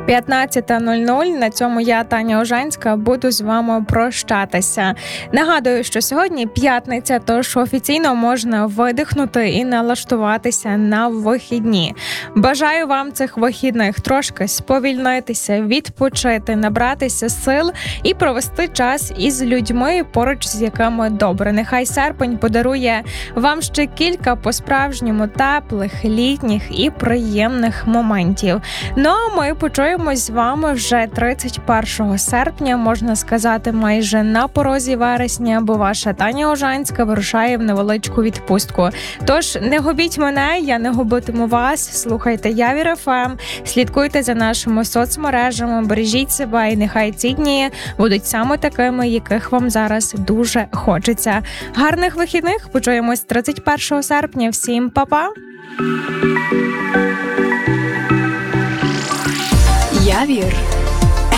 15:00. На цьому я, Таня Ожанська, буду з вами прощатися. Нагадую, що сьогодні п'ятниця, тож офіційно можна видихнути і налаштуватися на вихідні. Бажаю вам цих вихідних трошки сповільнитися, відпочити, набратися сил і провести час із людьми, поруч з якими добре. Нехай серпень подарує вам ще кілька по-справжньому теплих, літніх і приємних моментів. Ну а ми почуємось з вами вже 31 серпня, можна сказати, майже на порозі вересня, бо ваша Таня Ожанська вирушає в невеличку відпустку. Тож не губіть мене, я не губитиму вас. Слухайте Явір ФМ, слідкуйте за нашими соцмережами, бережіть себе і нехай ці дні будуть саме такими, яких вам зараз дуже хочеться. Гарних вихідних, почуємось 31 серпня. Всім па-па! Явір.